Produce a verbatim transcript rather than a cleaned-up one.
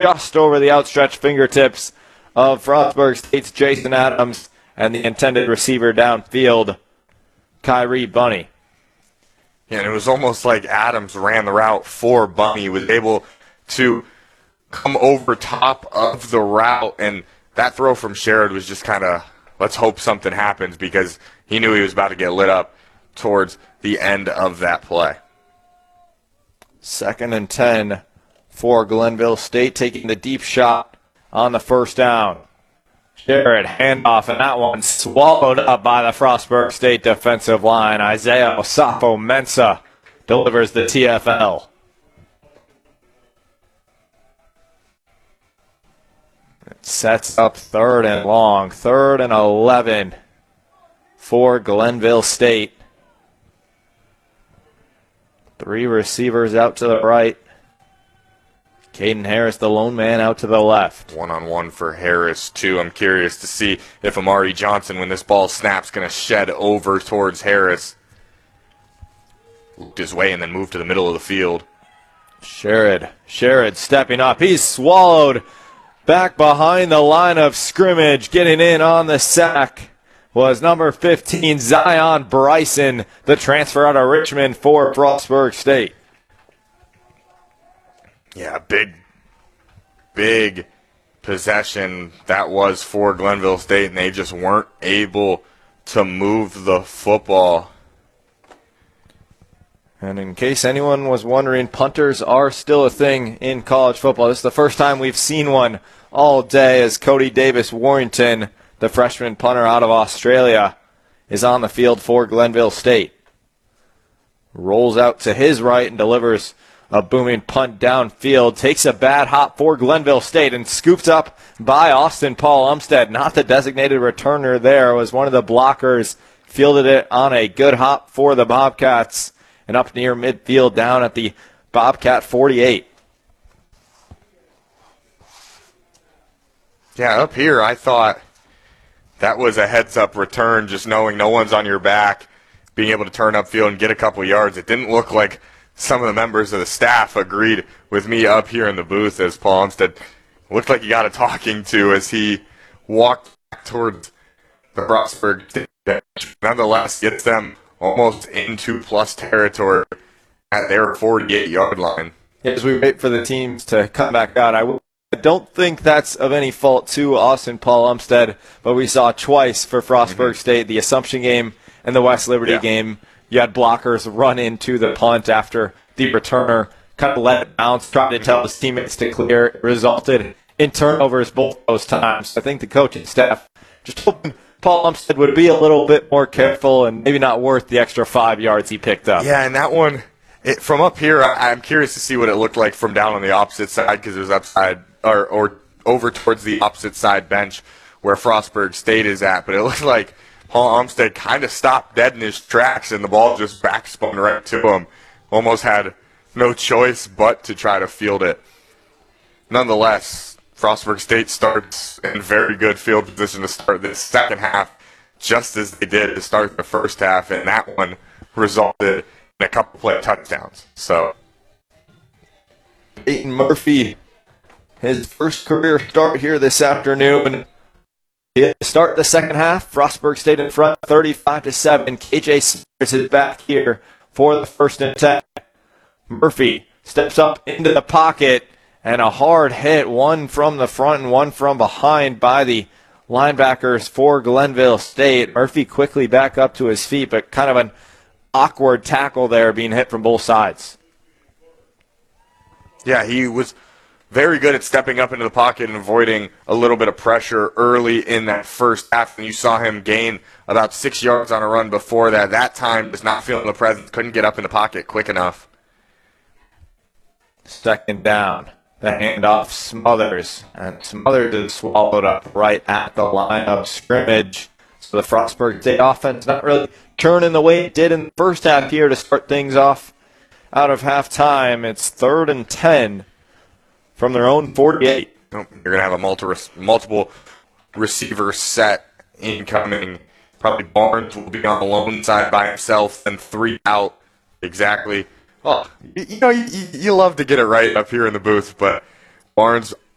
just over the outstretched fingertips of Frostburg State's Jason Adams and the intended receiver downfield, Kyrie Bunny. Yeah, and it was almost like Adams ran the route for Bunny. He was able to come over top of the route, and that throw from Sherrod was just kind of, let's hope something happens, because he knew he was about to get lit up towards the end of that play. Second and ten for Glenville State, taking the deep shot on the first down. Sherrod, handoff, and that one swallowed up by the Frostburg State defensive line. Isaiah Osafo-Mensah delivers the T F L. It sets up third and long, third and eleven for Glenville State. Three receivers out to the right. Caden Harris, the lone man, out to the left. One-on-one for Harris, too. I'm curious to see if Amari Johnson, when this ball snaps, going to shed over towards Harris. Looked his way and then moved to the middle of the field. Sherrod, Sherrod stepping up. He's swallowed back behind the line of scrimmage. Getting in on the sack was number fifteen, Zion Bryson, the transfer out of Richmond for Frostburg State. Yeah, big, big possession that was for Glenville State, and they just weren't able to move the football. And in case anyone was wondering, punters are still a thing in college football. This is the first time we've seen one all day, as Cody Davis-Warrington, the freshman punter out of Australia, is on the field for Glenville State. Rolls out to his right and delivers a booming punt downfield. Takes a bad hop for Glenville State and scooped up by Austin Paul Umstead. Not the designated returner there. Was one of the blockers. Fielded it on a good hop for the Bobcats and up near midfield down at the Bobcat forty-eight. Yeah, up here I thought that was a heads-up return, just knowing no one's on your back, being able to turn upfield and get a couple yards. It didn't look like some of the members of the staff agreed with me up here in the booth, as Paul Umstead looked like he got a talking to as he walked back towards the Frostburg bench. Nonetheless, gets them almost into plus territory at their forty-eight-yard line. As we wait for the teams to come back out, I w- I don't think that's of any fault to Austin Paul Umstead, but we saw twice for Frostburg mm-hmm. State, the Assumption game and the West Liberty yeah. game. You had blockers run into the punt after the returner kind of let it bounce, tried to tell his teammates to clear. It resulted in turnovers both those times. I think the coaching staff just hoping Paul Umstead would be a little bit more careful and maybe not worth the extra five yards he picked up. Yeah, and that one, it, from up here, I, I'm curious to see what it looked like from down on the opposite side, because it was upside or, or over towards the opposite side bench where Frostburg State is at. But it looked like Paul Umstead kind of stopped dead in his tracks, and the ball just backspun right to him. Almost had no choice but to try to field it. Nonetheless, Frostburg State starts in very good field position to start this second half, just as they did to start the first half, and that one resulted in a couple play touchdowns. So, Peyton Murphy, his first career start here this afternoon. He start the second half. Frostburg State in front, thirty-five to seven. K J Spears is back here for the first and ten. Murphy steps up into the pocket, and a hard hit, one from the front and one from behind by the linebackers for Glenville State. Murphy quickly back up to his feet, but kind of an awkward tackle there, being hit from both sides. Yeah, he was very good at stepping up into the pocket and avoiding a little bit of pressure early in that first half. And you saw him gain about six yards on a run before that. That time was not feeling the presence, couldn't get up in the pocket quick enough. Second down. The handoff Smothers. And Smothers is swallowed up right at the line of scrimmage. So the Frostburg State offense not really turning the way it did in the first half here to start things off out of halftime. It's third and ten. From their own forty-eight. You're going to have a multi- multiple receiver set incoming. Probably Barnes will be on the lone side by himself, and three out. Exactly. Oh, you, you know, you, you love to get it right up here in the booth, but Barnes